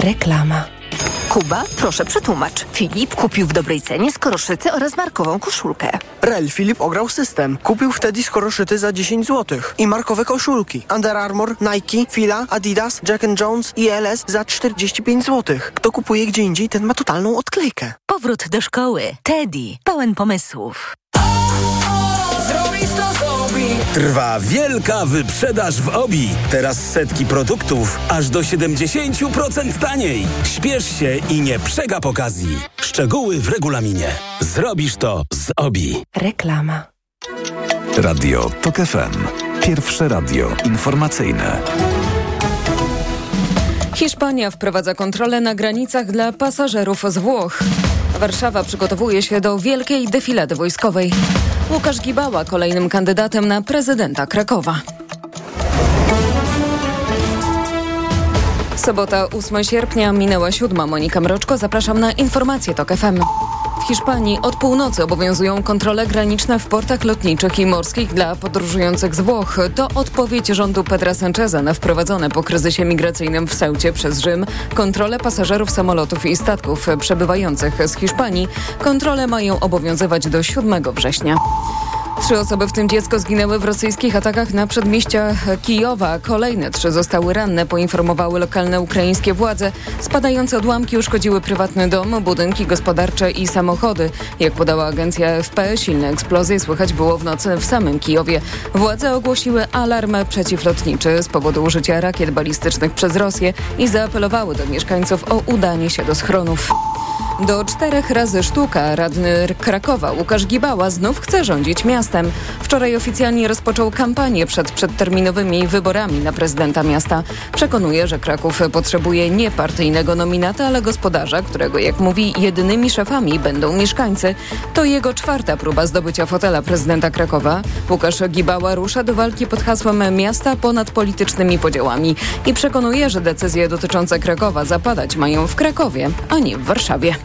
Reklama. Kuba, proszę przetłumacz. Filip kupił w dobrej cenie skoroszyty oraz markową koszulkę. Rel Filip ograł system. Kupił wtedy skoroszyty za 10 zł. I markowe koszulki. Under Armour, Nike, Fila, Adidas, Jack & Jones i LS za 45 zł. Kto kupuje gdzie indziej, ten ma totalną odklejkę. Powrót do szkoły. Teddy. Pełen pomysłów. Trwa wielka wyprzedaż w OBI. Teraz setki produktów aż do 70% taniej. Śpiesz się i nie przegap okazji. Szczegóły w regulaminie. Zrobisz to z OBI. Reklama. Radio TOK FM. Pierwsze radio informacyjne. Hiszpania wprowadza kontrolę na granicach dla pasażerów z Włoch. Warszawa przygotowuje się do wielkiej defilady wojskowej. Łukasz Gibała kolejnym kandydatem na prezydenta Krakowa. Sobota 8 sierpnia minęła 7. Monika Mroczko. Zapraszam na informacje TOK FM. W Hiszpanii od północy obowiązują kontrole graniczne w portach lotniczych i morskich dla podróżujących z Włoch. To odpowiedź rządu Pedra Sáncheza na wprowadzone po kryzysie migracyjnym w Ceucie przez Rzym kontrole pasażerów samolotów i statków przybywających z Hiszpanii. Kontrole mają obowiązywać do 7 września. 3 osoby, w tym dziecko, zginęły w rosyjskich atakach na przedmieścia Kijowa. Kolejne 3 zostały ranne, poinformowały lokalne ukraińskie władze. Spadające odłamki uszkodziły prywatny dom, budynki gospodarcze i samochody. Jak podała agencja AFP, silne eksplozje słychać było w nocy w samym Kijowie. Władze ogłosiły alarm przeciwlotniczy z powodu użycia rakiet balistycznych przez Rosję i zaapelowały do mieszkańców o udanie się do schronów. Do 4 razy sztuka radny Krakowa Łukasz Gibała znów chce rządzić miastem. Wczoraj oficjalnie rozpoczął kampanię przed przedterminowymi wyborami na prezydenta miasta. Przekonuje, że Kraków potrzebuje nie partyjnego nominata, ale gospodarza, którego, jak mówi, jedynymi szefami będą mieszkańcy. To jego 4. próba zdobycia fotela prezydenta Krakowa. Łukasz Gibała rusza do walki pod hasłem miasta ponad politycznymi podziałami i przekonuje, że decyzje dotyczące Krakowa zapadać mają w Krakowie, a nie w Warszawie.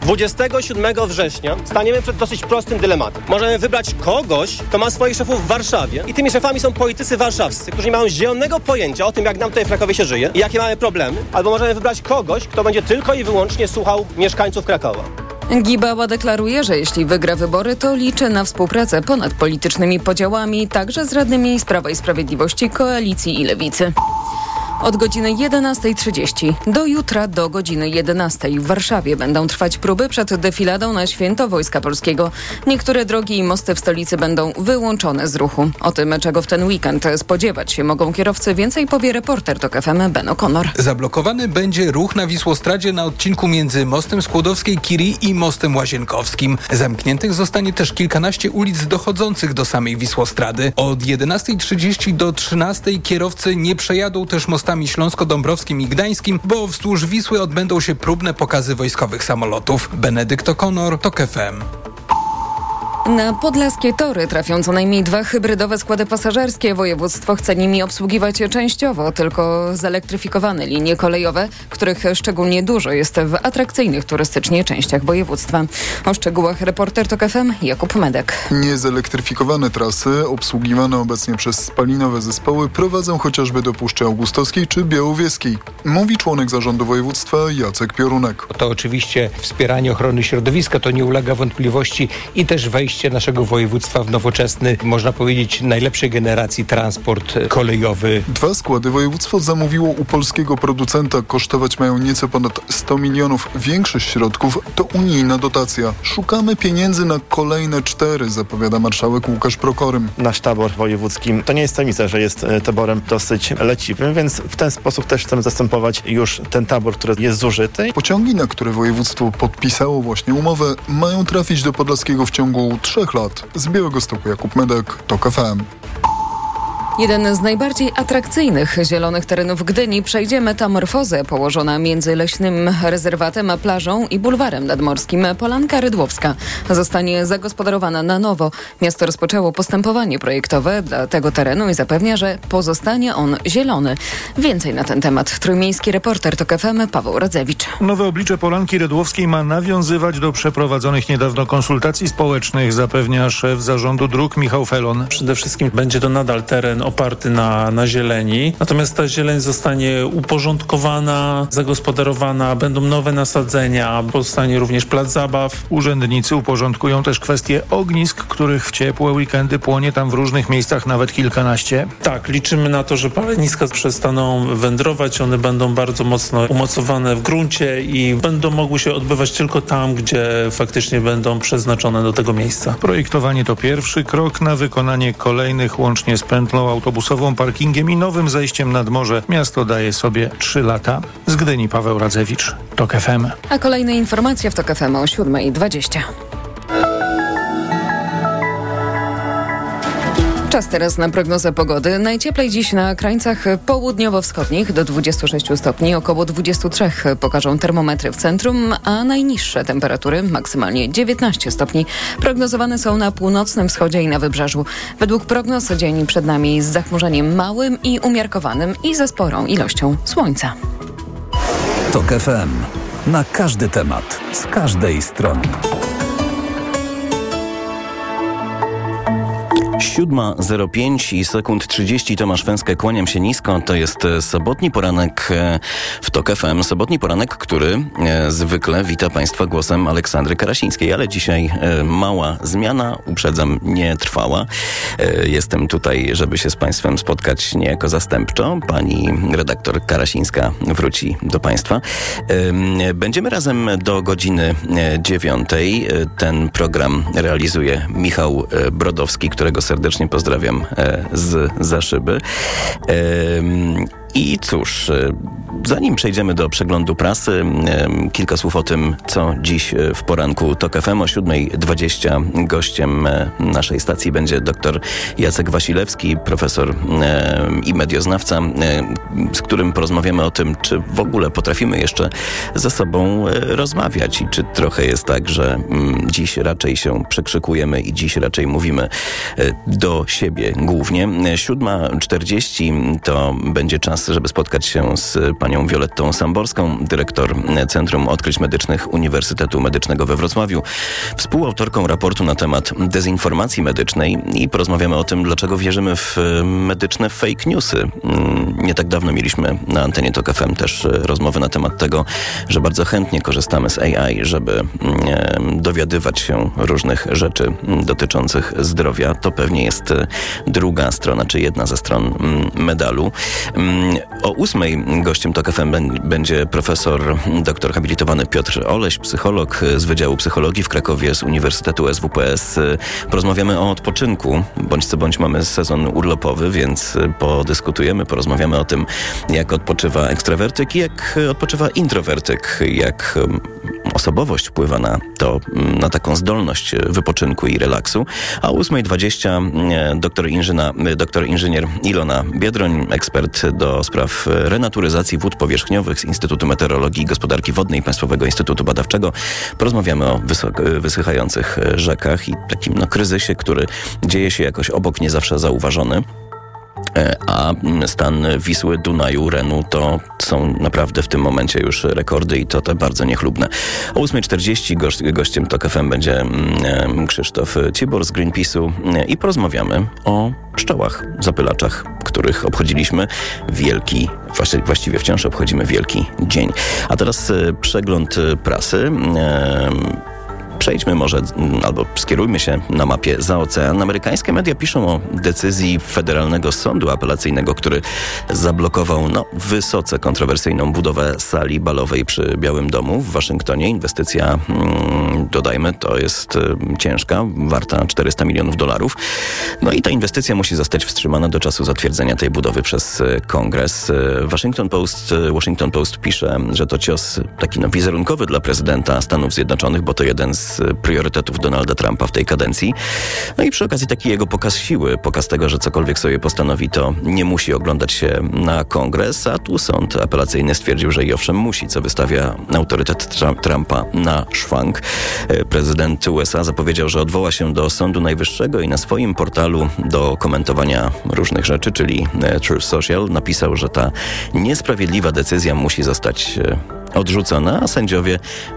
27 września staniemy przed dosyć prostym dylematem. Możemy wybrać kogoś, kto ma swoich szefów w Warszawie i tymi szefami są politycy warszawscy, którzy nie mają zielonego pojęcia o tym, jak nam tutaj w Krakowie się żyje i jakie mamy problemy. Albo możemy wybrać kogoś, kto będzie tylko i wyłącznie słuchał mieszkańców Krakowa. Gibała deklaruje, że jeśli wygra wybory, to liczy na współpracę ponad politycznymi podziałami, także z radnymi z Prawa i Sprawiedliwości, Koalicji i Lewicy. Od godziny 11:30 do jutra do godziny 11:00 w Warszawie będą trwać próby przed defiladą na Święto Wojska Polskiego. Niektóre drogi i mosty w stolicy będą wyłączone z ruchu. O tym, czego w ten weekend spodziewać się mogą kierowcy, więcej powie reporter TOK FM Ben O'Connor. Zablokowany będzie ruch na Wisłostradzie na odcinku między mostem Skłodowskiej-Curie i mostem Łazienkowskim. Zamkniętych zostanie też kilkanaście ulic dochodzących do samej Wisłostrady. Od 11:30 do 13:00 kierowcy nie przejadą też mostami Śląsko-Dąbrowskim i Gdańskim, bo wzdłuż Wisły odbędą się próbne pokazy wojskowych samolotów. Benedykt O'Connor, TOK FM. Na podlaskie tory trafią co najmniej 2 hybrydowe składy pasażerskie. Województwo chce nimi obsługiwać częściowo tylko zelektryfikowane linie kolejowe, których szczególnie dużo jest w atrakcyjnych turystycznie częściach województwa. O szczegółach reporter TOK FM Jakub Medek. Niezelektryfikowane trasy obsługiwane obecnie przez spalinowe zespoły prowadzą chociażby do Puszczy Augustowskiej czy Białowieskiej, mówi członek zarządu województwa Jacek Piorunek. To oczywiście wspieranie ochrony środowiska, to nie ulega wątpliwości i też wejście naszego województwa w nowoczesny, można powiedzieć, najlepszej generacji transport kolejowy. 2 składy województwo zamówiło u polskiego producenta. Kosztować mają nieco ponad 100 milionów. Większość środków to unijna dotacja. Szukamy pieniędzy na kolejne 4, zapowiada marszałek Łukasz Prokorym. Nasz tabor wojewódzki to nie jest tajemnica, że jest taborem dosyć leciwym, więc w ten sposób też chcemy zastępować już ten tabor, który jest zużyty. Pociągi, na które województwo podpisało właśnie umowę, mają trafić do Podlaskiego w ciągu 3 lat. Z Białegostoku Jakub Medek, TOK FM. Jeden z najbardziej atrakcyjnych zielonych terenów Gdyni przejdzie metamorfozę położona między leśnym rezerwatem a plażą i bulwarem nadmorskim. Polanka Rydłowska zostanie zagospodarowana na nowo. Miasto rozpoczęło postępowanie projektowe dla tego terenu i zapewnia, że pozostanie on zielony. Więcej na ten temat trójmiejski reporter TOK FM Paweł Radzewicz. Nowe oblicze Polanki Rydłowskiej ma nawiązywać do przeprowadzonych niedawno konsultacji społecznych, zapewnia szef zarządu dróg Michał Felon. Przede wszystkim będzie to nadal teren teren oparty na zieleni. Natomiast ta zieleń zostanie uporządkowana, zagospodarowana, będą nowe nasadzenia, powstanie również plac zabaw. Urzędnicy uporządkują też kwestie ognisk, których w ciepłe weekendy płonie tam w różnych miejscach nawet kilkanaście. Tak, liczymy na to, że paleniska przestaną wędrować, one będą bardzo mocno umocowane w gruncie i będą mogły się odbywać tylko tam, gdzie faktycznie będą przeznaczone do tego miejsca. Projektowanie to pierwszy krok, na wykonanie kolejnych łącznie z pętlą autobusową, parkingiem i nowym zejściem nad morze miasto daje sobie 3 lata. Z Gdyni Paweł Radzewicz, TOK FM. A kolejne informacje w TOK FM o 7:20. Czas teraz na prognozę pogody. Najcieplej dziś na krańcach południowo-wschodnich do 26 stopni, około 23 pokażą termometry w centrum, a najniższe temperatury, maksymalnie 19 stopni, prognozowane są na północnym wschodzie i na wybrzeżu. Według prognoz dzień przed nami z zachmurzeniem małym i umiarkowanym i ze sporą ilością słońca. TOK FM. Na każdy temat, z każdej strony. 7:05 i sekund 30. Tomasz Węskę, kłaniam się nisko. To jest sobotni poranek w TOK FM. Sobotni poranek, który zwykle wita Państwa głosem Aleksandry Karasińskiej, ale dzisiaj mała zmiana, uprzedzam, nie trwała. Jestem tutaj, żeby się z Państwem spotkać niejako zastępczo. Pani redaktor Karasińska wróci do Państwa. Będziemy razem do godziny 9:00. Ten program realizuje Michał Brodowski, którego serdecznie pozdrawiam za szyby. I cóż, zanim przejdziemy do przeglądu prasy, kilka słów o tym, co dziś w poranku TOK FM o 7:20. Gościem naszej stacji będzie dr Jacek Wasilewski, profesor i medioznawca, z którym porozmawiamy o tym, czy w ogóle potrafimy jeszcze ze sobą rozmawiać i czy trochę jest tak, że dziś raczej się przekrzykujemy i dziś raczej mówimy do siebie głównie. 7:40 to będzie czas, żeby spotkać się z panią Violettą Samborską, dyrektor Centrum Odkryć Medycznych Uniwersytetu Medycznego we Wrocławiu, współautorką raportu na temat dezinformacji medycznej i porozmawiamy o tym, dlaczego wierzymy w medyczne fake newsy. Nie tak dawno mieliśmy na antenie TOK FM też rozmowy na temat tego, że bardzo chętnie korzystamy z AI, żeby dowiadywać się różnych rzeczy dotyczących zdrowia. To pewnie jest druga strona, czy jedna ze stron medalu. O 8:00 gościem TOK FM będzie profesor doktor habilitowany Piotr Oleś, psycholog z Wydziału Psychologii w Krakowie z Uniwersytetu SWPS. Porozmawiamy o odpoczynku. Bądź co bądź mamy sezon urlopowy, więc podyskutujemy, porozmawiamy o tym, jak odpoczywa ekstrawertyk i jak odpoczywa introwertyk, jak osobowość wpływa na taką zdolność wypoczynku i relaksu. A o 8:20 doktor inżynier Ilona Biedroń, ekspert do spraw renaturyzacji wód powierzchniowych z Instytutu Meteorologii i Gospodarki Wodnej Państwowego Instytutu Badawczego. Porozmawiamy o wysychających rzekach i takim kryzysie, który dzieje się jakoś obok, nie zawsze zauważony. A stan Wisły, Dunaju, Renu to są naprawdę w tym momencie już rekordy i to te bardzo niechlubne. O 8:40 gościem TOK FM będzie Krzysztof Cibor z Greenpeace'u i porozmawiamy o pszczołach, zapylaczach, których obchodziliśmy właściwie wciąż obchodzimy wielki dzień. A teraz przegląd prasy. Przejdźmy może, albo skierujmy się na mapie za ocean. Amerykańskie media piszą o decyzji Federalnego Sądu Apelacyjnego, który zablokował wysoce kontrowersyjną budowę sali balowej przy Białym Domu w Waszyngtonie. Inwestycja, dodajmy, to jest ciężka, warta $400 milionów. No i ta inwestycja musi zostać wstrzymana do czasu zatwierdzenia tej budowy przez Kongres. Washington Post pisze, że to cios taki wizerunkowy dla prezydenta Stanów Zjednoczonych, bo to jeden z priorytetów Donalda Trumpa w tej kadencji. No i przy okazji taki jego pokaz siły, pokaz tego, że cokolwiek sobie postanowi, to nie musi oglądać się na Kongres, a tu sąd apelacyjny stwierdził, że i owszem musi, co wystawia autorytet Trumpa na szwank. Prezydent USA zapowiedział, że odwoła się do Sądu Najwyższego i na swoim portalu do komentowania różnych rzeczy, czyli Truth Social, napisał, że ta niesprawiedliwa decyzja musi zostać odrzucona, a sędziowie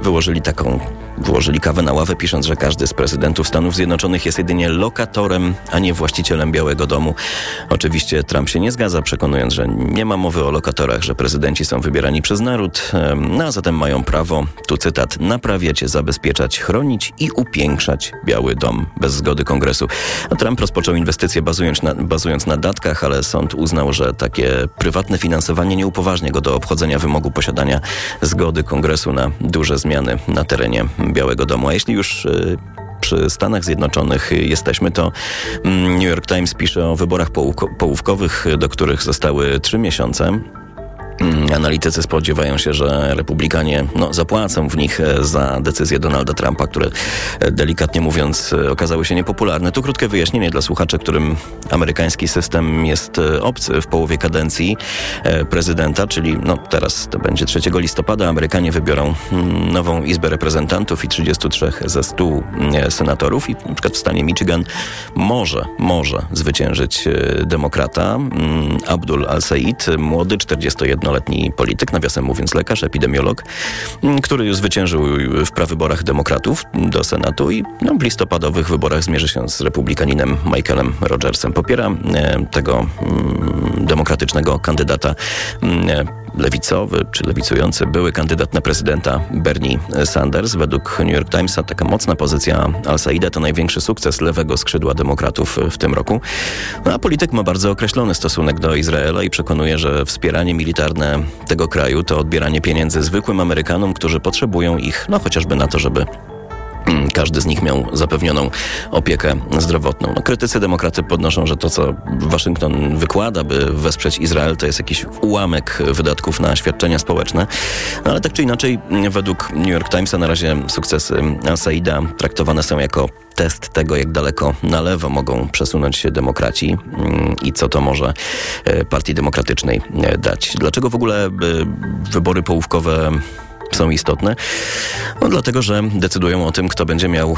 wyłożyli kawę na ławę, pisząc, że każdy z prezydentów Stanów Zjednoczonych jest jedynie lokatorem, a nie właścicielem Białego Domu. Oczywiście Trump się nie zgadza, przekonując, że nie ma mowy o lokatorach, że prezydenci są wybierani przez naród, a zatem mają prawo, tu cytat, naprawiać, zabezpieczać, chronić i upiększać Biały Dom bez zgody Kongresu. A Trump rozpoczął inwestycje bazując na datkach, ale sąd uznał, że takie prywatne finansowanie nie upoważnia go do obchodzenia wymogu posiadania zgody Kongresu na duże zmiany na terenie Białego Domu. A jeśli już przy Stanach Zjednoczonych jesteśmy, to New York Times pisze o wyborach połówkowych, do których zostały 3 miesiące. Analitycy spodziewają się, że Republikanie zapłacą w nich za decyzje Donalda Trumpa, które delikatnie mówiąc okazały się niepopularne. Tu krótkie wyjaśnienie dla słuchaczy, którym amerykański system jest obcy. W połowie kadencji prezydenta, czyli teraz to będzie 3 listopada, Amerykanie wybiorą nową Izbę Reprezentantów i 33 ze 100 senatorów i na przykład w stanie Michigan może zwyciężyć demokrata Abdul Al-Said, młody 41-letni polityk, nawiasem mówiąc lekarz, epidemiolog, który już zwyciężył w prawyborach demokratów do Senatu i w listopadowych wyborach zmierzy się z republikaninem Michaelem Rogersem. Popiera tego demokratycznego kandydata lewicowy czy lewicujący były kandydat na prezydenta Bernie Sanders. Według New York Timesa taka mocna pozycja Al-Saida to największy sukces lewego skrzydła demokratów w tym roku. A polityk ma bardzo określony stosunek do Izraela i przekonuje, że wspieranie militarne tego kraju to odbieranie pieniędzy zwykłym Amerykanom, którzy potrzebują ich chociażby na to, żeby każdy z nich miał zapewnioną opiekę zdrowotną. Krytycy demokraty podnoszą, że to, co Waszyngton wykłada, by wesprzeć Izrael, to jest jakiś ułamek wydatków na świadczenia społeczne. Ale tak czy inaczej, według New York Timesa na razie sukcesy Al-Saida traktowane są jako test tego, jak daleko na lewo mogą przesunąć się demokraci i co to może Partii Demokratycznej dać. Dlaczego w ogóle wybory połówkowe są istotne? Dlatego, że decydują o tym, kto będzie miał,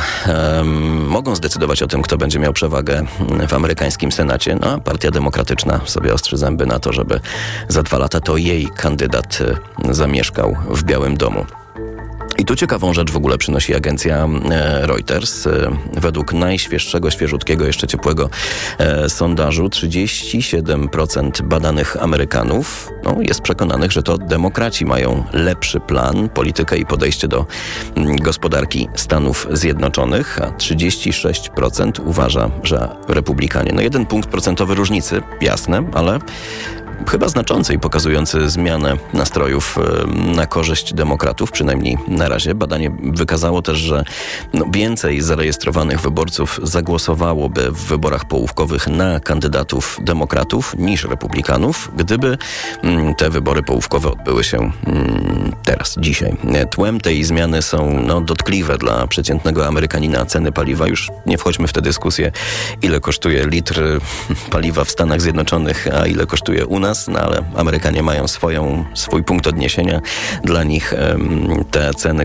mogą zdecydować o tym, kto będzie miał przewagę w amerykańskim Senacie. A Partia Demokratyczna sobie ostrzy zęby na to, żeby za 2 lata to jej kandydat zamieszkał w Białym Domu. I tu ciekawą rzecz w ogóle przynosi agencja Reuters. Według najświeższego, świeżutkiego, jeszcze ciepłego sondażu 37% badanych Amerykanów jest przekonanych, że to demokraci mają lepszy plan, politykę i podejście do gospodarki Stanów Zjednoczonych, a 36% uważa, że republikanie. 1 punkt procentowy różnicy, jasne, ale chyba znaczący i pokazujący zmianę nastrojów na korzyść demokratów, przynajmniej na razie. Badanie wykazało też, że więcej zarejestrowanych wyborców zagłosowałoby w wyborach połówkowych na kandydatów demokratów niż republikanów, gdyby te wybory połówkowe odbyły się teraz, dzisiaj. Tłem tej zmiany są dotkliwe dla przeciętnego Amerykanina. Ceny paliwa, już nie wchodźmy w tę dyskusję, ile kosztuje litr paliwa w Stanach Zjednoczonych, a ile kosztuje u nas, ale Amerykanie mają swój punkt odniesienia. Dla nich te ceny,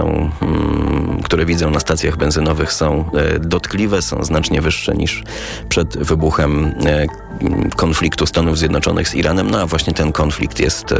które widzą na stacjach benzynowych, są dotkliwe, są znacznie wyższe niż przed wybuchem konfliktu Stanów Zjednoczonych z Iranem. A właśnie ten konflikt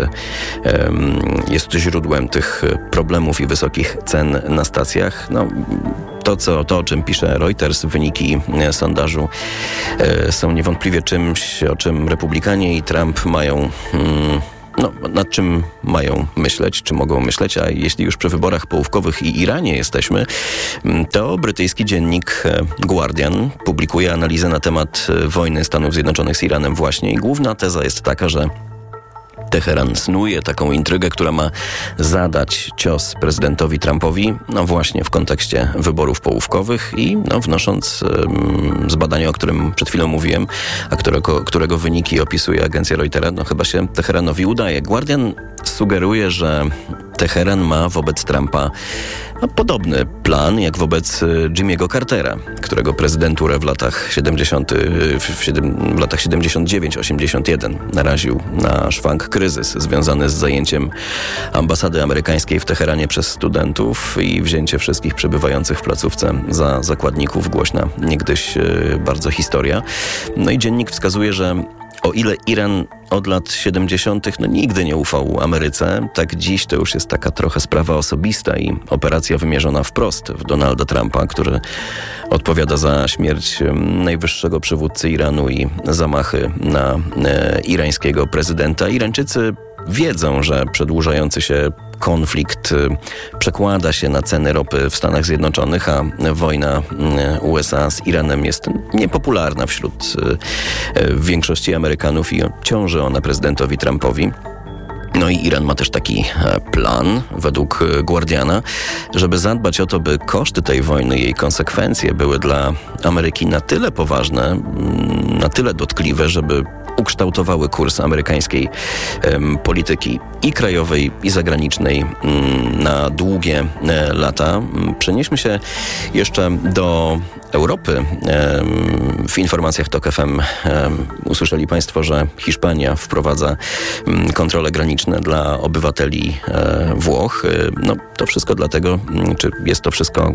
jest źródłem tych problemów i wysokich cen na stacjach. To, o czym pisze Reuters, wyniki sondażu są niewątpliwie czymś, o czym republikanie i Trump mają nad czym mają myśleć, czy mogą myśleć, a jeśli już przy wyborach połówkowych i Iranie jesteśmy, to brytyjski dziennik Guardian publikuje analizę na temat wojny Stanów Zjednoczonych z Iranem właśnie i główna teza jest taka, że Teheran snuje taką intrygę, która ma zadać cios prezydentowi Trumpowi, właśnie w kontekście wyborów połówkowych i wnosząc z badania, o którym przed chwilą mówiłem, a którego wyniki opisuje agencja Reutera, chyba się Teheranowi udaje. Guardian sugeruje, że Teheran ma wobec Trumpa podobny plan jak wobec Jimmy'ego Cartera, którego prezydenturę w latach 79-81 naraził na szwank kryzys związany z zajęciem ambasady amerykańskiej w Teheranie przez studentów i wzięcie wszystkich przebywających w placówce za zakładników. Głośna niegdyś bardzo historia. I dziennik wskazuje, że O ile Iran od lat 70. nigdy nie ufał Ameryce, tak dziś to już jest taka trochę sprawa osobista i operacja wymierzona wprost w Donalda Trumpa, który odpowiada za śmierć najwyższego przywódcy Iranu i zamachy na irańskiego prezydenta. Irańczycy wiedzą, że przedłużający się konflikt przekłada się na ceny ropy w Stanach Zjednoczonych, a wojna USA z Iranem jest niepopularna wśród większości Amerykanów i ciąży ona prezydentowi Trumpowi. No i Iran ma też taki plan, według Guardiana, żeby zadbać o to, by koszty tej wojny i jej konsekwencje były dla Ameryki na tyle poważne, na tyle dotkliwe, żeby ukształtowały kurs amerykańskiej polityki i krajowej, i zagranicznej na długie lata. Przenieśmy się jeszcze do Europy. W informacjach TOK FM usłyszeli Państwo, że Hiszpania wprowadza kontrole graniczne dla obywateli Włoch. No, to wszystko dlatego, czy jest to wszystko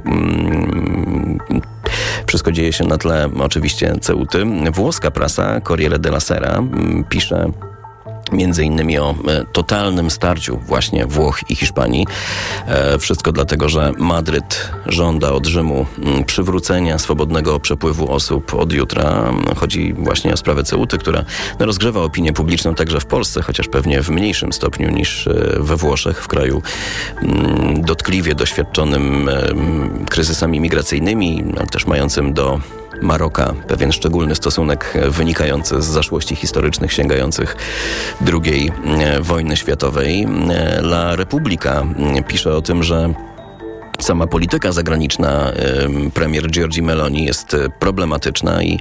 dzieje się na tle oczywiście Ceuty. Włoska prasa Corriere della Sera pisze między innymi o totalnym starciu właśnie Włoch i Hiszpanii. Wszystko dlatego, że Madryt żąda od Rzymu przywrócenia swobodnego przepływu osób od jutra. Chodzi właśnie o sprawę Ceuty, która rozgrzewa opinię publiczną także w Polsce, chociaż pewnie w mniejszym stopniu niż we Włoszech, w kraju dotkliwie doświadczonym kryzysami migracyjnymi, ale też mającym do Maroka pewien szczególny stosunek wynikający z zaszłości historycznych sięgających II wojny światowej. La Repubblica pisze o tym, że sama polityka zagraniczna premier Giorgia Meloni jest problematyczna i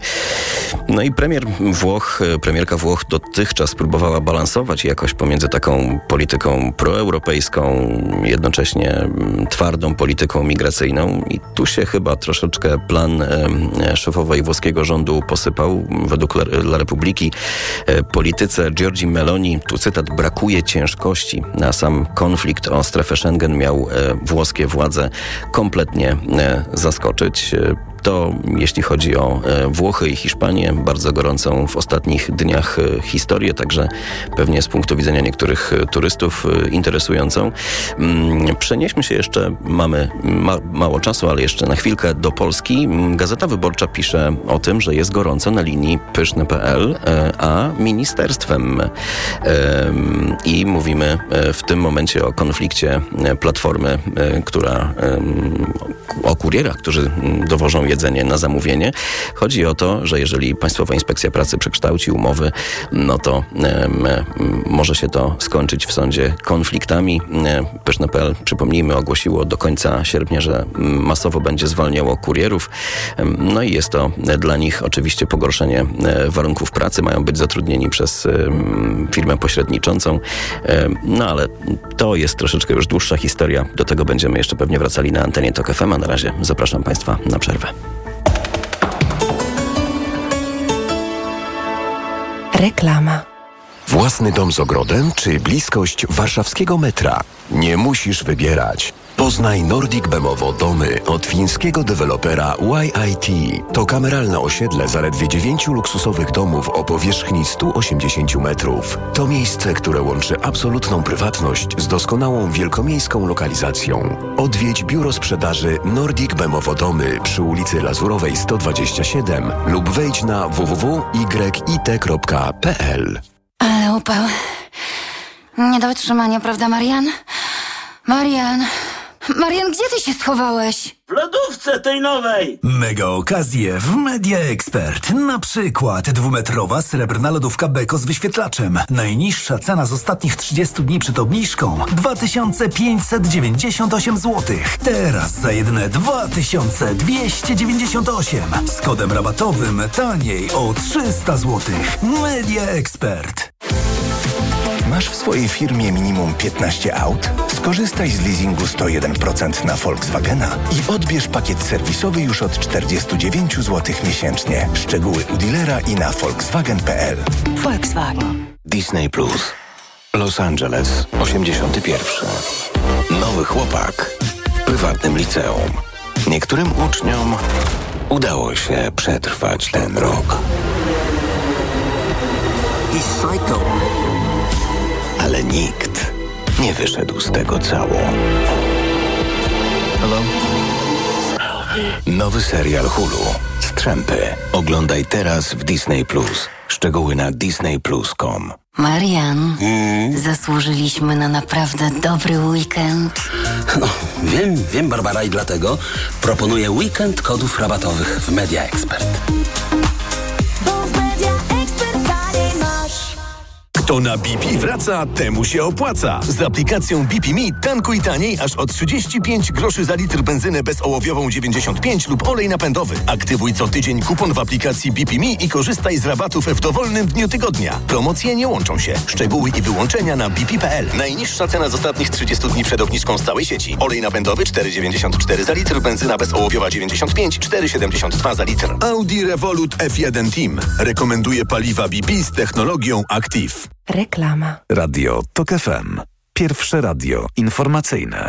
premierka Włoch dotychczas próbowała balansować jakoś pomiędzy taką polityką proeuropejską, jednocześnie twardą polityką migracyjną i tu się chyba troszeczkę plan szefowej włoskiego rządu posypał. Według La Repubbliki polityce Giorgii Meloni, tu cytat, brakuje ciężkości. Na sam konflikt o strefę Schengen miał włoskie władze kompletnie zaskoczyć. To jeśli chodzi o Włochy i Hiszpanię, bardzo gorącą w ostatnich dniach historię, także pewnie z punktu widzenia niektórych turystów interesującą. Przenieśmy się jeszcze, mamy mało czasu, ale jeszcze na chwilkę do Polski. Gazeta Wyborcza pisze o tym, że jest gorąco na linii pyszne.pl, a ministerstwem. I mówimy w tym momencie o konflikcie Platformy, o kurierach, którzy dowożą jedzenie na zamówienie. Chodzi o to, że jeżeli Państwowa Inspekcja Pracy przekształci umowy, no to może się to skończyć w sądzie konfliktami. Pyszne.pl, przypomnijmy, ogłosiło do końca sierpnia, że masowo będzie zwalniało kurierów. No i jest to dla nich oczywiście pogorszenie warunków pracy. Mają być zatrudnieni przez firmę pośredniczącą. No ale to jest troszeczkę już dłuższa historia. Do tego będziemy jeszcze pewnie wracali na antenie TOK FM, a na razie zapraszam Państwa na przerwę. Reklama. Własny dom z ogrodem czy bliskość warszawskiego metra? Nie musisz wybierać. Poznaj Nordic Bemowo domy od fińskiego dewelopera YIT. To kameralne osiedle zaledwie 9 luksusowych domów o powierzchni 180 metrów. To miejsce, które łączy absolutną prywatność z doskonałą wielkomiejską lokalizacją. Odwiedź biuro sprzedaży Nordic Bemowo domy przy ulicy Lazurowej 127 lub wejdź na www.yit.pl. Ale upał. Nie do wytrzymania, prawda, Marian? Marian, gdzie ty się schowałeś? W lodówce tej nowej! Mega okazje w Media Expert. Na przykład 2-metrowa srebrna lodówka Beko z wyświetlaczem. Najniższa cena z ostatnich 30 dni przed obniżką 2598 zł. Teraz za jedyne 2298. Z kodem rabatowym taniej o 300 zł. Media Expert. Masz w swojej firmie minimum 15 aut? Skorzystaj z leasingu 101% na Volkswagena i odbierz pakiet serwisowy już od 49 zł miesięcznie. Szczegóły u dealera i na volkswagen.pl. Volkswagen. Disney Plus. Los Angeles, 81. Nowy chłopak w prywatnym liceum. Niektórym uczniom udało się przetrwać ten rok. Psycho. Ale nikt nie wyszedł z tego cało. Hello? Nowy serial Hulu. Strzępy. Oglądaj teraz w Disney+. Szczegóły na disneyplus.com. Marian, zasłużyliśmy na naprawdę dobry weekend. No, wiem, Barbara, i dlatego proponuję weekend kodów rabatowych w Media Expert. Kto na BP wraca, temu się opłaca. Z aplikacją BP Me tankuj taniej aż o 35 groszy za litr benzynę bezołowiową 95 lub olej napędowy. Aktywuj co tydzień kupon w aplikacji BP Me i korzystaj z rabatów w dowolnym dniu tygodnia. Promocje nie łączą się. Szczegóły i wyłączenia na bp.pl. Najniższa cena z ostatnich 30 dni przed obniżką z całej sieci. Olej napędowy 4,94 za litr, benzyna bezołowiowa 95, 4,72 za litr. Audi Revolut F1 Team rekomenduje paliwa BP z technologią Active. Reklama. Radio TOK FM. Pierwsze radio informacyjne.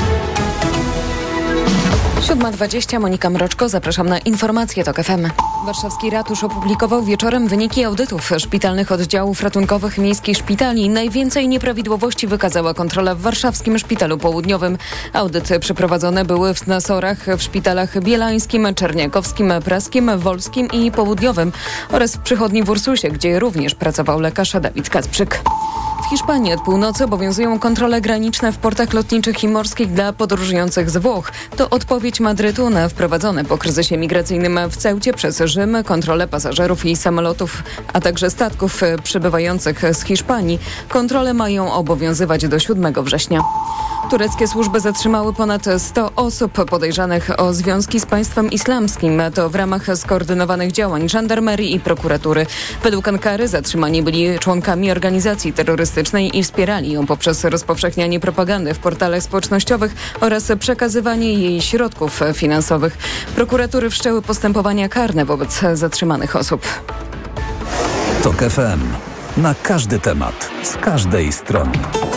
7:20, Monika Mroczko, zapraszam na informacje TOK FM. Warszawski ratusz opublikował wieczorem wyniki audytów szpitalnych oddziałów ratunkowych miejskich szpitali. Najwięcej nieprawidłowości wykazała kontrola w warszawskim szpitalu południowym. Audyty przeprowadzone były w Nasorach, w szpitalach bielańskim, czerniakowskim, praskim, wolskim i południowym oraz w przychodni w Ursusie, gdzie również pracował lekarz Dawid Kacprzyk. W Hiszpanii od północy obowiązują kontrole graniczne w portach lotniczych i morskich dla podróżujących z Włoch. To odpowiedź Madrytu na wprowadzone po kryzysie migracyjnym w Ceucie przez Rzym kontrole pasażerów i samolotów, a także statków przybywających z Hiszpanii. Kontrole mają obowiązywać do 7 września. Tureckie służby zatrzymały ponad 100 osób podejrzanych o związki z państwem islamskim. To w ramach skoordynowanych działań żandarmerii i prokuratury. Według Ankary zatrzymani byli członkami organizacji terrorystycznej i wspierali ją poprzez rozpowszechnianie propagandy w portalach społecznościowych oraz przekazywanie jej środków finansowych. Prokuratury wszczęły postępowania karne wobec zatrzymanych osób. TOK FM. Na każdy temat, z każdej strony.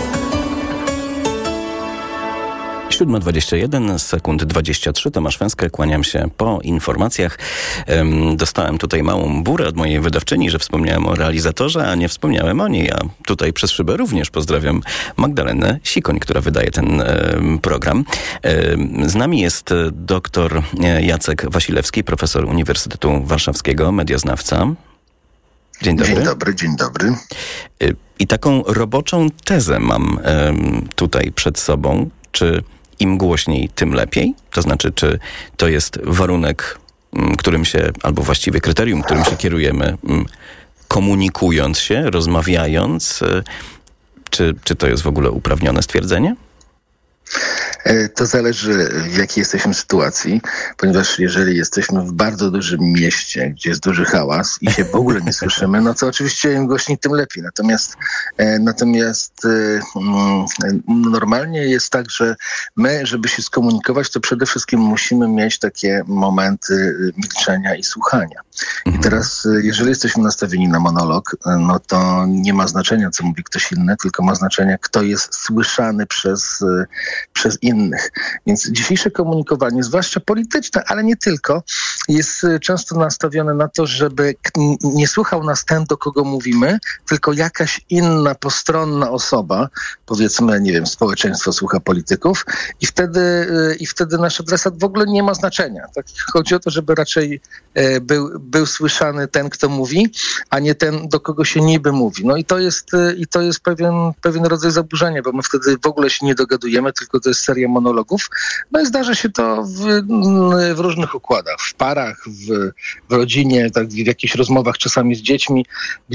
7:21, sekund 23, Tomasz Węskę, kłaniam się po informacjach. Dostałem tutaj małą burę od mojej wydawczyni, że wspomniałem o realizatorze, a nie wspomniałem o niej. A tutaj przez szybę również pozdrawiam Magdalenę Sikoń, która wydaje ten program. Z nami jest dr Jacek Wasilewski, profesor Uniwersytetu Warszawskiego, medioznawca. Dzień dobry. Dzień dobry. I taką roboczą tezę mam tutaj przed sobą. Czy im głośniej, tym lepiej? To znaczy, czy to jest warunek, którym się, albo właściwie kryterium, którym się kierujemy, komunikując się, rozmawiając? Czy to jest w ogóle uprawnione stwierdzenie? To zależy, w jakiej jesteśmy sytuacji, ponieważ jeżeli jesteśmy w bardzo dużym mieście, gdzie jest duży hałas i się w ogóle nie słyszymy, no to oczywiście im głośniej, tym lepiej. Natomiast normalnie jest tak, że my, żeby się skomunikować, to przede wszystkim musimy mieć takie momenty milczenia i słuchania. I teraz, jeżeli jesteśmy nastawieni na monolog, no to nie ma znaczenia, co mówi ktoś inny, tylko ma znaczenie, kto jest słyszany przez innych. Więc dzisiejsze komunikowanie, zwłaszcza polityczne, ale nie tylko, jest często nastawione na to, żeby nie słuchał nas ten, do kogo mówimy, tylko jakaś inna, postronna osoba, powiedzmy, nie wiem, społeczeństwo słucha polityków i wtedy nasz adresat w ogóle nie ma znaczenia. Tak? Chodzi o to, żeby raczej był słyszany ten, kto mówi, a nie ten, do kogo się niby mówi. No i to jest pewien rodzaj zaburzenia, bo my wtedy w ogóle się nie dogadujemy, tylko to jest seria monologów. No i zdarza się to w różnych układach, w parach, w rodzinie, tak, w jakichś rozmowach czasami z dziećmi,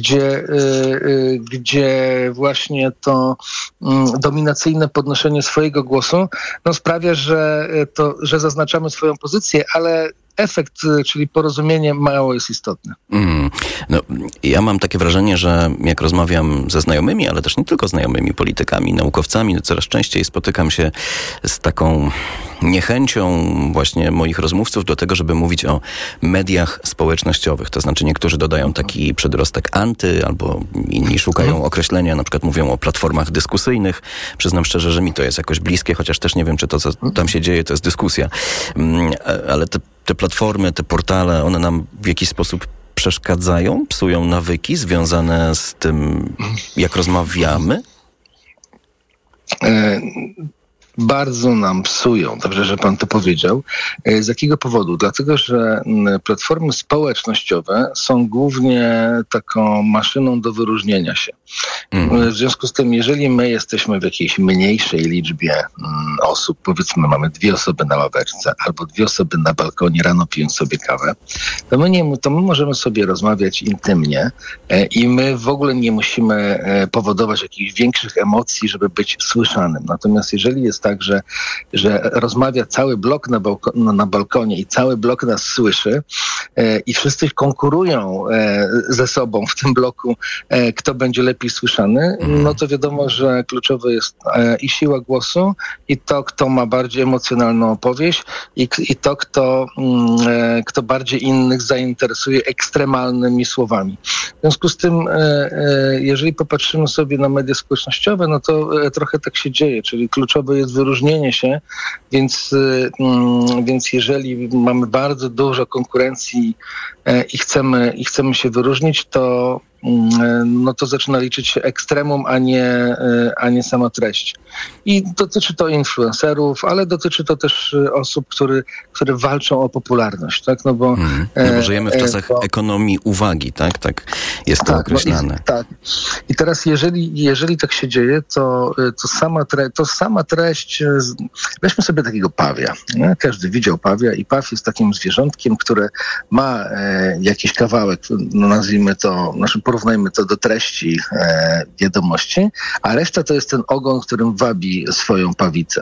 gdzie właśnie to dominacyjne podnoszenie swojego głosu sprawia, że zaznaczamy swoją pozycję, ale efekt, czyli porozumienie, mało jest istotne. No, ja mam takie wrażenie, że jak rozmawiam ze znajomymi, ale też nie tylko znajomymi, politykami, naukowcami, no coraz częściej spotykam się z taką niechęcią właśnie moich rozmówców do tego, żeby mówić o mediach społecznościowych. To znaczy niektórzy dodają taki przedrostek anty, albo inni szukają określenia, na przykład mówią o platformach dyskusyjnych. Przyznam szczerze, że mi to jest jakoś bliskie, chociaż też nie wiem, czy to, co tam się dzieje, to jest dyskusja. Ale te platformy, te portale, one nam w jakiś sposób przeszkadzają, psują nawyki związane z tym, jak rozmawiamy? Bardzo nam psują. Dobrze, że pan to powiedział. Z jakiego powodu? Dlatego, że platformy społecznościowe są głównie taką maszyną do wyróżnienia się. W związku z tym, jeżeli my jesteśmy w jakiejś mniejszej liczbie osób, powiedzmy mamy 2 osoby na ławeczce albo 2 osoby na balkonie rano pijąc sobie kawę, to my możemy sobie rozmawiać intymnie i my w ogóle nie musimy powodować jakichś większych emocji, żeby być słyszanym. Natomiast jeżeli jest tak, że rozmawia cały blok na balkonie i cały blok nas słyszy i wszyscy konkurują ze sobą w tym bloku, kto będzie lepiej słyszany, no to wiadomo, że kluczowe jest i siła głosu, i to, kto ma bardziej emocjonalną opowieść, i to, kto bardziej innych zainteresuje ekstremalnymi słowami. W związku z tym, jeżeli popatrzymy sobie na media społecznościowe, no to trochę tak się dzieje, czyli kluczowe jest wyróżnienie się, więc jeżeli mamy bardzo dużo konkurencji i chcemy się wyróżnić, to zaczyna liczyć się ekstremum, a nie sama treść. I dotyczy to influencerów, ale dotyczy to też osób, które walczą o popularność, tak? No bo żyjemy w czasach ekonomii uwagi, tak? Tak jest to określane. Tak. I teraz jeżeli tak się dzieje, to sama treść, weźmy sobie takiego pawia. Nie? Każdy widział pawia i paw jest takim zwierzątkiem, które ma jakiś kawałek, nazwijmy to, porównajmy to do treści wiadomości, a reszta to jest ten ogon, którym wabi swoją pawicę.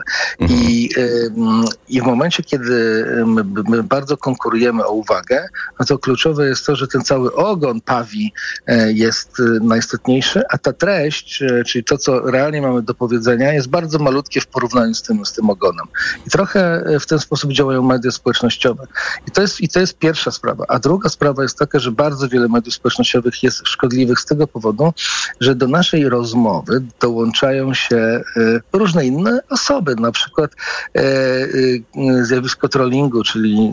I w momencie, kiedy my bardzo konkurujemy o uwagę, no to kluczowe jest to, że ten cały ogon pawi jest najistotniejszy, a ta treść, czyli to, co realnie mamy do powiedzenia, jest bardzo malutkie w porównaniu z tym ogonem. I trochę w ten sposób działają media społecznościowe. I to jest pierwsza sprawa. A druga sprawa jest taka, że bardzo wiele mediów społecznościowych jest szkodliwych z tego powodu, że do naszej rozmowy dołączają się różne inne osoby, na przykład zjawisko trollingu, czyli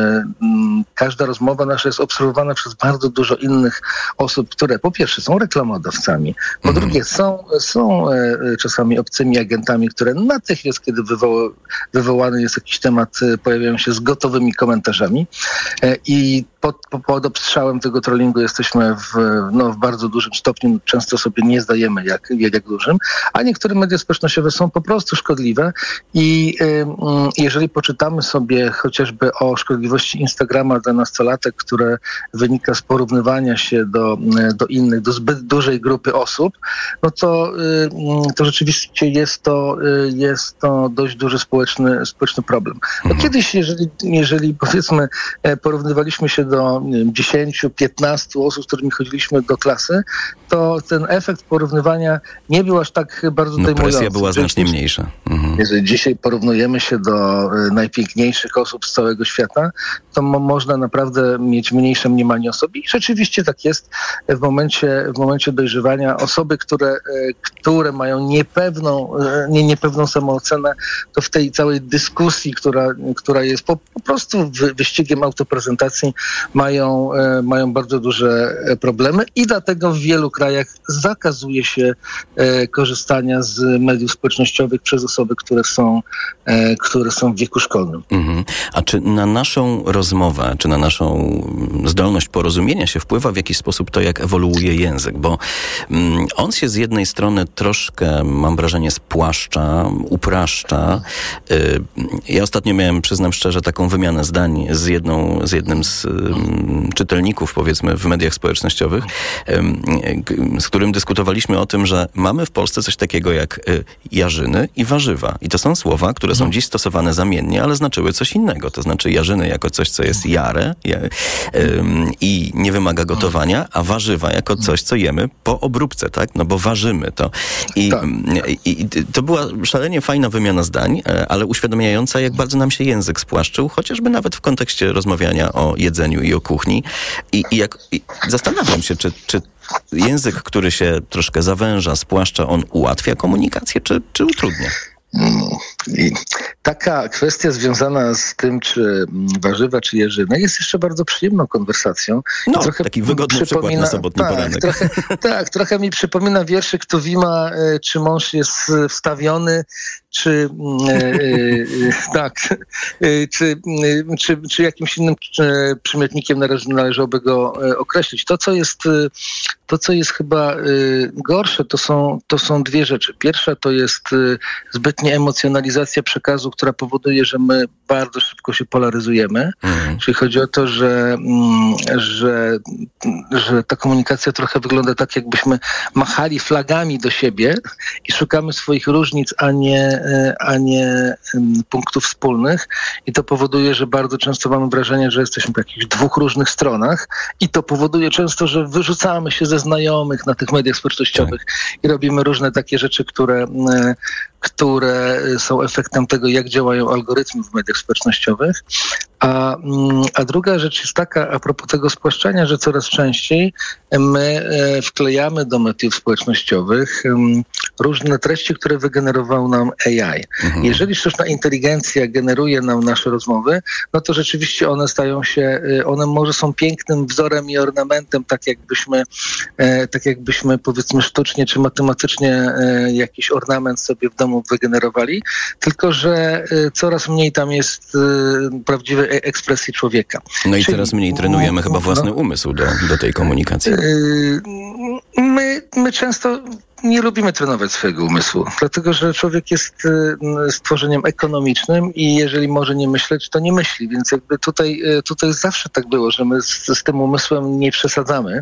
każda rozmowa nasza jest obserwowana przez bardzo dużo innych osób, które po pierwsze są reklamodawcami, po drugie są czasami obcymi agentami, które natychmiast, kiedy wywołany jest jakiś temat, pojawiają się z gotowymi komentarzami i pod obstrzałem tego trollingu jesteśmy w bardzo dużym stopniu, często sobie nie zdajemy jak dużym, a niektóre media społecznościowe są po prostu szkodliwe i jeżeli poczytamy sobie chociażby o szkodliwości Instagrama dla nastolatek, które wynika z porównywania się do innych, do zbyt dużej grupy osób, no to rzeczywiście jest to dość duży społeczny problem. No kiedyś, jeżeli powiedzmy porównywaliśmy się do 10-15 osób, z którymi chodziliśmy do klasy, to ten efekt porównywania nie był aż tak bardzo dojmujący. Presja była znacznie mniejsza. Jeżeli dzisiaj porównujemy się do najpiękniejszych osób z całego świata, to można naprawdę mieć mniejsze mniemanie o sobie. I rzeczywiście tak jest w momencie dojrzewania. Osoby, które mają niepewną samoocenę, to w tej całej dyskusji, która jest po prostu wyścigiem autoprezentacji, mają bardzo duże problemy i dlatego w wielu krajach zakazuje się korzystania z mediów społecznościowych przez osoby, które są w wieku szkolnym. A czy na naszą rozmowę, czy na naszą zdolność porozumienia się wpływa w jakiś sposób to, jak ewoluuje język? Bo on się z jednej strony troszkę, mam wrażenie, spłaszcza, upraszcza. Ja ostatnio miałem, przyznam szczerze, taką wymianę zdań z jednym z czytelników, powiedzmy, w mediach społecznościowych, z którym dyskutowaliśmy o tym, że mamy w Polsce coś takiego jak jarzyny i warzywa. I to są słowa, które są dziś stosowane zamiennie, ale znaczyły coś innego. To znaczy jarzyny jako coś, co jest jare i nie wymaga gotowania, a warzywa jako coś, co jemy po obróbce, tak? No bo ważymy to. I to była szalenie fajna wymiana zdań, ale uświadamiająca, jak bardzo nam się język spłaszczył, chociażby nawet w kontekście rozmawiania o jedzeniu i o kuchni. I zastanawiam się, czy język, który się troszkę zawęża, spłaszcza, on ułatwia komunikację, czy utrudnia? taka kwestia związana z tym, czy warzywa, czy jeżyny, jest jeszcze bardzo przyjemną konwersacją. No, trochę taki wygodny przykład na sobotni poranek. Trochę mi przypomina wierszyk Tuwima, czy mąż jest wstawiony, czy czy jakimś innym przymiotnikiem należałoby go określić. To, co jest chyba gorsze, to są dwie rzeczy. Pierwsza to jest zbytnia emocjonalizacja przekazu, która powoduje, że my bardzo szybko się polaryzujemy. Czyli chodzi o to, że ta komunikacja trochę wygląda tak, jakbyśmy machali flagami do siebie i szukamy swoich różnic, a nie punktów wspólnych. I to powoduje, że bardzo często mamy wrażenie, że jesteśmy po jakichś dwóch różnych stronach i to powoduje często, że wyrzucamy się ze znajomych na tych mediach społecznościowych i robimy różne takie rzeczy, które są efektem tego, jak działają algorytmy w mediach społecznościowych. A druga rzecz jest taka, a propos tego spłaszczania, że coraz częściej my wklejamy do mediów społecznościowych różne treści, które wygenerował nam AI. Jeżeli sztuczna inteligencja generuje nam nasze rozmowy, no to rzeczywiście one może są pięknym wzorem i ornamentem, tak jakbyśmy powiedzmy sztucznie czy matematycznie jakiś ornament sobie w domu wygenerowali, tylko że coraz mniej tam jest prawdziwej ekspresji człowieka. No i coraz mniej trenujemy chyba własny umysł do tej komunikacji. My często nie lubimy trenować swojego umysłu, dlatego że człowiek jest stworzeniem ekonomicznym i jeżeli może nie myśleć, to nie myśli, więc jakby tutaj zawsze tak było, że my z tym umysłem nie przesadzamy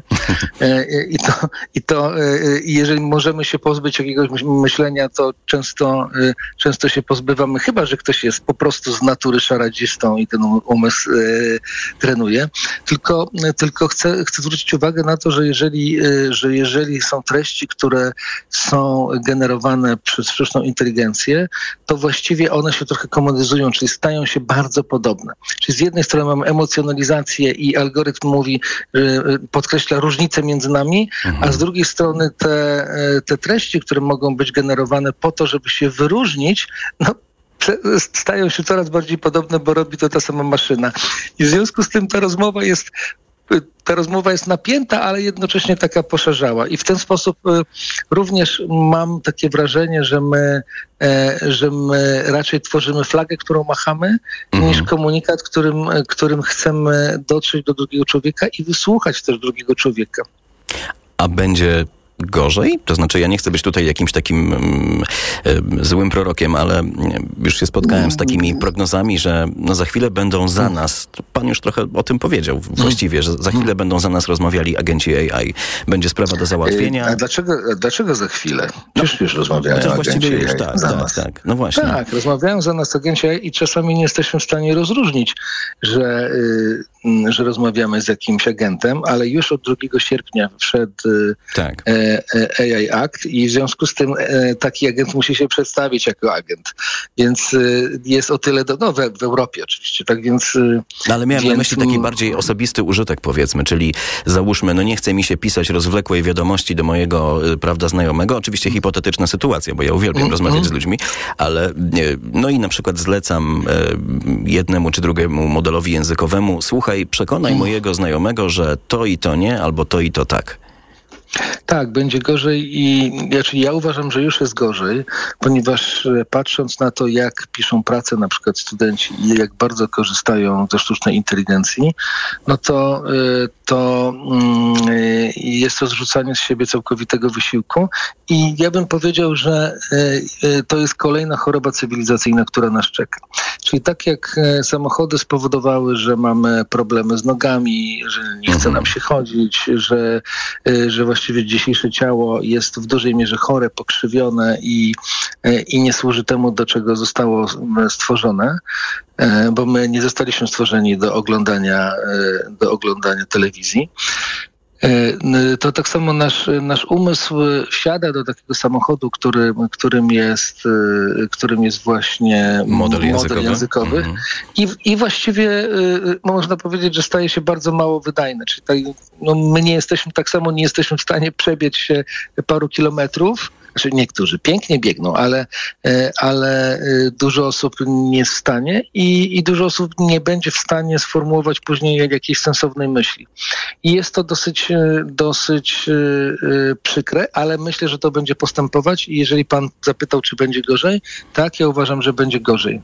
i jeżeli możemy się pozbyć jakiegoś myślenia, to często się pozbywamy, chyba że ktoś jest po prostu z natury szaradzistą i ten umysł trenuje. Tylko chcę zwrócić uwagę na to, że jeżeli są treści, które są generowane przez sztuczną inteligencję, to właściwie one się trochę komodyzują, czyli stają się bardzo podobne. Czyli z jednej strony mamy emocjonalizację i algorytm podkreśla różnice między nami, a z drugiej strony te treści, które mogą być generowane po to, żeby się wyróżnić, stają się coraz bardziej podobne, bo robi to ta sama maszyna. I w związku z tym ta rozmowa jest napięta, ale jednocześnie taka poszerzała. I w ten sposób również mam takie wrażenie, że my raczej tworzymy flagę, którą machamy, niż komunikat, którym chcemy dotrzeć do drugiego człowieka i wysłuchać też drugiego człowieka. A będzie gorzej? To znaczy, ja nie chcę być tutaj jakimś takim złym prorokiem, ale już się spotkałem z takimi prognozami, że za chwilę będą za nas, pan już trochę o tym powiedział właściwie, że za chwilę będą za nas rozmawiali agenci AI. Będzie sprawa do załatwienia. A dlaczego za chwilę? Przecież już rozmawiają agenci AI za nas. Tak, no właśnie. Tak, rozmawiają za nas agenci AI i czasami nie jesteśmy w stanie rozróżnić, że rozmawiamy z jakimś agentem, ale już od 2 sierpnia wszedł AI Act i w związku z tym taki agent musi się przedstawić jako agent. Więc jest o tyle w Europie oczywiście, tak więc... Ale miałem na myśli taki bardziej osobisty użytek, powiedzmy, czyli załóżmy, nie chce mi się pisać rozwlekłej wiadomości do mojego, znajomego, oczywiście hipotetyczna sytuacja, bo ja uwielbiam rozmawiać z ludźmi, ale i na przykład zlecam jednemu czy drugiemu modelowi językowemu, słuchaj, przekonaj mojego znajomego, że to i to nie, albo to i to tak. Tak, będzie gorzej i ja uważam, że już jest gorzej, ponieważ patrząc na to, jak piszą pracę na przykład studenci i jak bardzo korzystają ze sztucznej inteligencji, to jest to zrzucanie z siebie całkowitego wysiłku i ja bym powiedział, że to jest kolejna choroba cywilizacyjna, która nas czeka. Czyli tak jak samochody spowodowały, że mamy problemy z nogami, że nie chce nam się chodzić, że właściwie dzisiejsze ciało jest w dużej mierze chore, pokrzywione i nie służy temu, do czego zostało stworzone, bo my nie zostaliśmy stworzeni do oglądania telewizji. To tak samo nasz umysł wsiada do takiego samochodu, którym jest właśnie model językowy. I właściwie można powiedzieć, że staje się bardzo mało wydajny. Czyli my nie jesteśmy w stanie przebiec się paru kilometrów, znaczy niektórzy pięknie biegną, ale dużo osób nie jest w stanie i dużo osób nie będzie w stanie sformułować później jakiejś sensownej myśli. I jest to dosyć przykre, ale myślę, że to będzie postępować i jeżeli pan zapytał, czy będzie gorzej, tak, ja uważam, że będzie gorzej.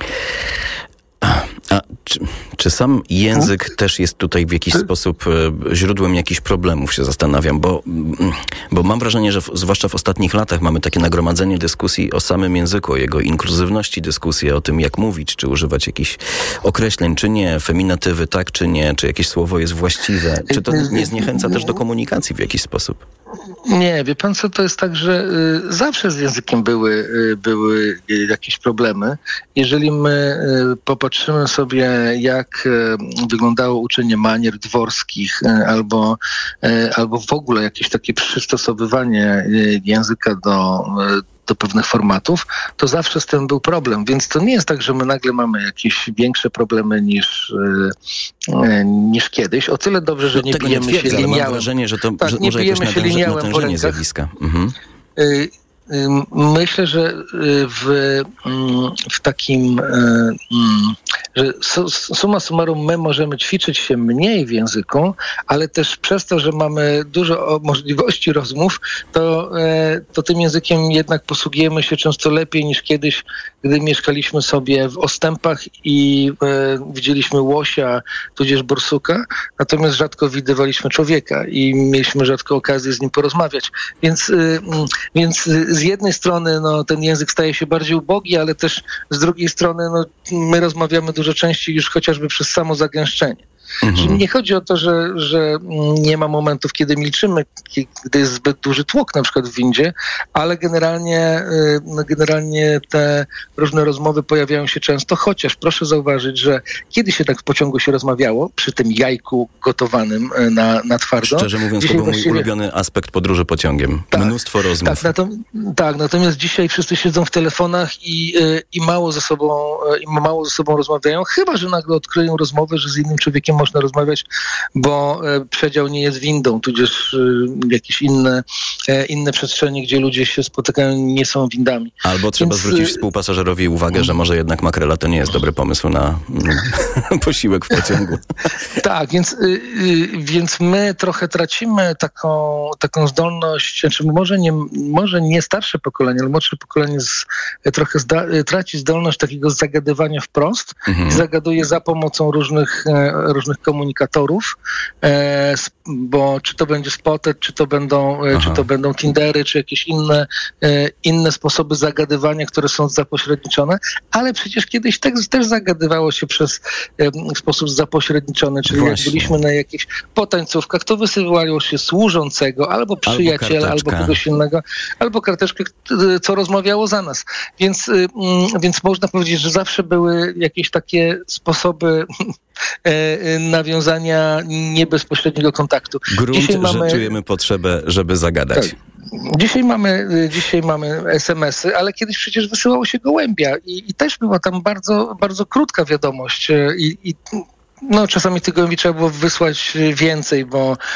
A czy sam język też jest tutaj w jakiś sposób źródłem jakichś problemów, się zastanawiam, bo mam wrażenie, że zwłaszcza w ostatnich latach mamy takie nagromadzenie dyskusji o samym języku, o jego inkluzywności dyskusji, o tym, jak mówić, czy używać jakichś określeń, czy nie, feminatywy, tak, czy nie, czy jakieś słowo jest właściwe. Czy to nie zniechęca też do komunikacji w jakiś sposób? Nie, wie pan co, to jest tak, że zawsze z językiem były jakieś problemy. Jeżeli my popatrzymy sobie, jak wyglądało uczenie manier dworskich albo w ogóle jakieś takie przystosowywanie języka do pewnych formatów, to zawsze z tym był problem. Więc to nie jest tak, że my nagle mamy jakieś większe problemy niż kiedyś. O tyle dobrze, że nie bijemy się liniałem. Mam wrażenie, że to może jakoś natężenie zjawiska. Myślę, że w takim, że summa summarum my możemy ćwiczyć się mniej w języku, ale też przez to, że mamy dużo możliwości rozmów, to tym językiem jednak posługujemy się często lepiej niż kiedyś, gdy mieszkaliśmy sobie w ostępach i widzieliśmy łosia, tudzież borsuka, natomiast rzadko widywaliśmy człowieka i mieliśmy rzadko okazję z nim porozmawiać. Więc z jednej strony ten język staje się bardziej ubogi, ale też z drugiej strony my rozmawiamy dużo częściej już chociażby przez samo zagęszczenie. Czyli nie chodzi o to, że nie ma momentów, kiedy milczymy, gdy jest zbyt duży tłok na przykład w windzie, ale generalnie te różne rozmowy pojawiają się często, chociaż proszę zauważyć, że kiedyś jednak w pociągu się rozmawiało przy tym jajku gotowanym na twardo. Szczerze mówiąc, to był mój ulubiony aspekt podróży pociągiem. Tak, mnóstwo rozmów. Natomiast dzisiaj wszyscy siedzą w telefonach i mało ze sobą rozmawiają, chyba że nagle odkryją rozmowę, że z innym człowiekiem można rozmawiać, bo przedział nie jest windą, tudzież jakieś inne przestrzenie, gdzie ludzie się spotykają, nie są windami. Albo trzeba zwrócić współpasażerowi uwagę, że może jednak makrela to nie jest dobry pomysł na posiłek w pociągu. Tak, więc my trochę tracimy taką zdolność, znaczy może nie starsze pokolenie, ale młodsze pokolenie trochę traci zdolność takiego zagadywania wprost i zagaduje za pomocą różnych komunikatorów, bo czy to będzie Spotted, czy to będą Tindery, czy jakieś inne sposoby zagadywania, które są zapośredniczone, ale przecież kiedyś też zagadywało się w sposób zapośredniczony, czyli jak byliśmy na jakichś potańcówkach, to wysyłało się służącego, albo przyjaciela, albo kogoś innego, albo karteczkę, co rozmawiało za nas. Więc można powiedzieć, że zawsze były jakieś takie sposoby nawiązania niebezpośredniego kontaktu. Że czujemy potrzebę, żeby zagadać. Tak. Dzisiaj mamy SMS-y, ale kiedyś przecież wysyłało się gołębia i też była tam bardzo, bardzo krótka wiadomość czasami tych gołębi trzeba było wysłać więcej,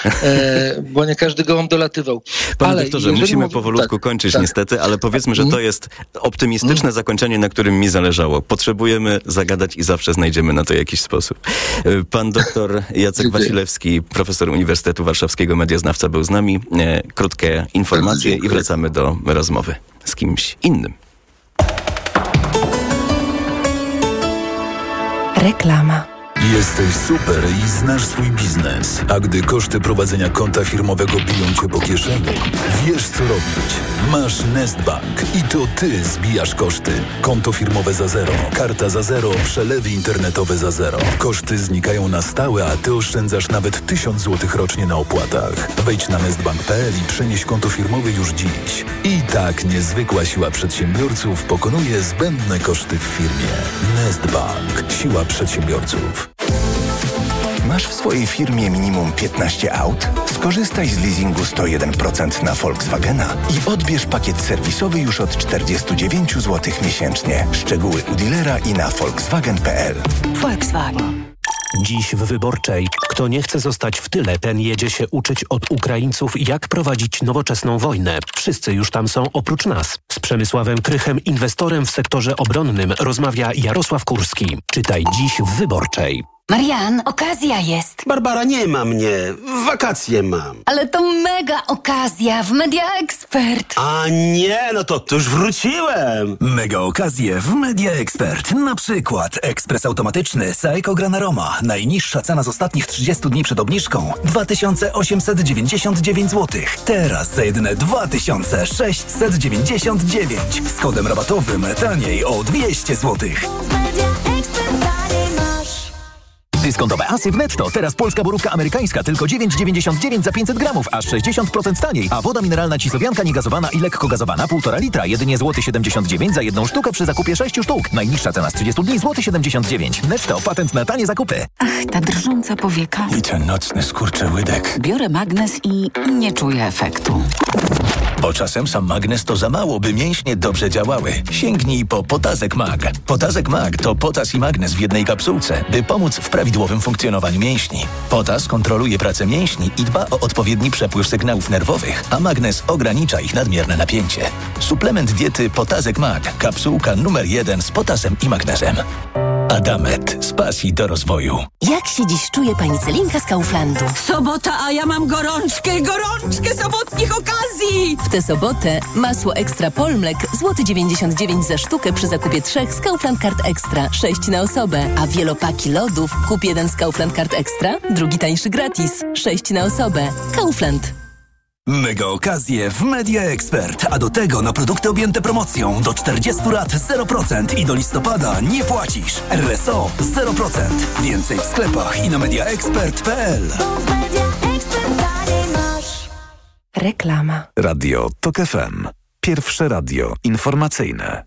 bo nie każdy gołąb dolatywał. Panie doktorze, musimy powolutku kończyć niestety, ale powiedzmy, że to jest optymistyczne zakończenie, na którym mi zależało. Potrzebujemy zagadać i zawsze znajdziemy na to jakiś sposób. Pan doktor Jacek Wasilewski, profesor Uniwersytetu Warszawskiego, medioznawca, był z nami. Krótkie informacje i wracamy do rozmowy z kimś innym. Reklama. Jesteś super i znasz swój biznes, a gdy koszty prowadzenia konta firmowego biją cię po kieszeni, wiesz co robić. Masz Nestbank i to ty zbijasz koszty. Konto firmowe za zero, karta za zero, przelewy internetowe za zero. Koszty znikają na stałe, a ty oszczędzasz nawet 1000 zł rocznie na opłatach. Wejdź na nestbank.pl i przenieś konto firmowe już dziś. I tak niezwykła siła przedsiębiorców pokonuje zbędne koszty w firmie. Nestbank. Siła przedsiębiorców. Masz w swojej firmie minimum 15 aut? Skorzystaj z leasingu 101% na Volkswagena i odbierz pakiet serwisowy już od 49 zł miesięcznie. Szczegóły u dealera i na volkswagen.pl. Volkswagen. Dziś w Wyborczej. Kto nie chce zostać w tyle, ten jedzie się uczyć od Ukraińców, jak prowadzić nowoczesną wojnę. Wszyscy już tam są oprócz nas. Z Przemysławem Krychem, inwestorem w sektorze obronnym, rozmawia Jarosław Kurski. Czytaj dziś w Wyborczej. Marian, okazja jest. Barbara, nie ma mnie. Wakacje mam. Ale to mega okazja w Media Expert. A nie, no to już wróciłem. Mega okazje w Media Expert. Na przykład ekspres automatyczny Saeco Granaroma. Najniższa cena z ostatnich 30 dni przed obniżką 2899 zł. Teraz za jedyne 2699. Z kodem rabatowym taniej o 200 zł. Dyskontowe asy w Netto. Teraz polska borówka amerykańska tylko 9,99 za 500 gramów, aż 60% taniej. A woda mineralna Cisowianka niegazowana i lekko gazowana 1,5 litra, jedynie złoty 79 za jedną sztukę przy zakupie 6 sztuk. Najniższa cena z 30 dni złoty 79. Netto, patent na tanie zakupy. Ach, ta drżąca powieka. I ten nocny skurczyłydek. Biorę magnes i nie czuję efektu. Bo czasem sam magnes to za mało, by mięśnie dobrze działały. Sięgnij po Potazek Mag. Potazek Mag to potas i magnes w jednej kapsułce, by pomóc w prawidłowym funkcjonowaniu mięśni. Potas kontroluje pracę mięśni i dba o odpowiedni przepływ sygnałów nerwowych, a magnes ogranicza ich nadmierne napięcie. Suplement diety Potazek Mag. Kapsułka numer 1 z potasem i magnezem. Adamet. Z pasji do rozwoju. Jak się dziś czuje pani Celinka z Kauflandu? Sobota, a ja mam gorączkę sobotnich okazji! W tę sobotę masło ekstra Polmlek złoty 99 za sztukę przy zakupie 3 z Kaufland Card Extra, 6 na osobę. A wielopaki lodów kup jeden z Kaufland Card Extra, drugi tańszy gratis, 6 na osobę. Kaufland. Mega okazje w Media Expert, a do tego na produkty objęte promocją do 40 lat 0% i do listopada nie płacisz. RSO 0%. Więcej w sklepach i na mediaexpert.pl. Reklama. Radio TOK FM. Pierwsze radio informacyjne.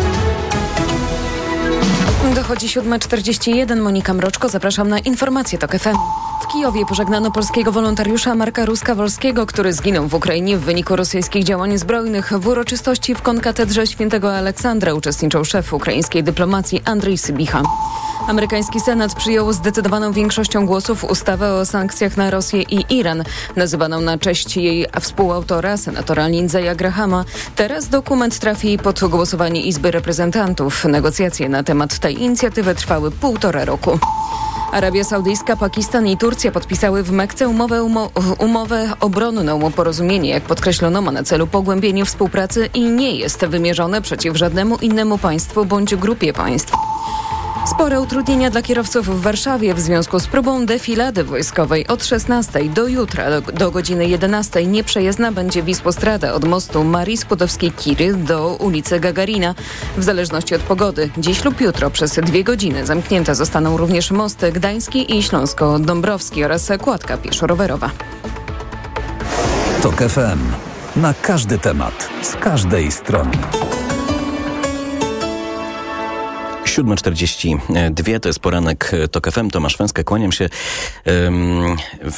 Dochodzi 7:41. Monika Mroczko, zapraszam na informacje TOK FM. W Kijowie pożegnano polskiego wolontariusza Marka Ruska-Wolskiego, który zginął w Ukrainie w wyniku rosyjskich działań zbrojnych. W uroczystości w konkatedrze Świętego Aleksandra uczestniczył szef ukraińskiej dyplomacji Andrzej Sybicha. Amerykański Senat przyjął zdecydowaną większością głosów ustawę o sankcjach na Rosję i Iran, nazywaną na cześć jej współautora, senatora Lindsaya Grahama. Teraz dokument trafi pod głosowanie Izby Reprezentantów. Negocjacje na temat tej inicjatywy trwały 1,5 roku. Arabia Saudyjska, Pakistan i Turcja podpisały w Mekce umowę obronną. Porozumienie, jak podkreślono, ma na celu pogłębienie współpracy i nie jest wymierzone przeciw żadnemu innemu państwu bądź grupie państw. Spore utrudnienia dla kierowców w Warszawie w związku z próbą defilady wojskowej. Od 16 do jutra do godziny 11 nieprzejezdna będzie Wisłostrada od mostu Marii Skłodowskiej-Curie do ulicy Gagarina, w zależności od pogody. Dziś lub jutro przez 2 godziny zamknięte zostaną również mosty Gdański i Śląsko-Dąbrowski oraz kładka pieszo-rowerowa. TOK FM. Na każdy temat, z każdej strony. 7:42, to jest poranek TOK FM. Tomasz Węska, kłaniam się.